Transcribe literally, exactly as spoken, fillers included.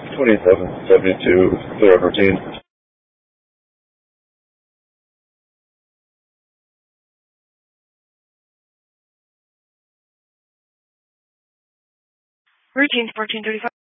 twenty-seven seventy-two, clear up routine. Routine fourteen thirty-five.